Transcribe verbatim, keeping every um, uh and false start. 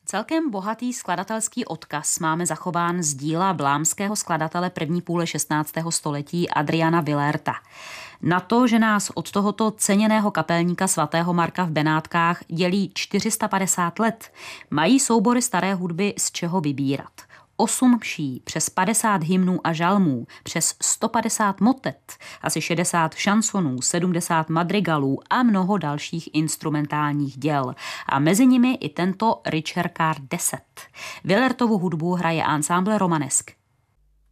Celkem bohatý skladatelský odkaz máme zachován z díla vlámského skladatele první půle šestnáctého století Adriana Willaerta. Na to, že nás od tohoto ceněného kapelníka svatého Marka v Benátkách dělí čtyři sta padesát let, mají soubory staré hudby z čeho vybírat. Osm mší, přes padesát hymnů a žalmů, přes sto padesát motet, asi šedesát šansonů, sedmdesát madrigalů a mnoho dalších instrumentálních děl. A mezi nimi i tento Ricercar deset. Willaertovu hudbu hraje ansámbl Romanesk,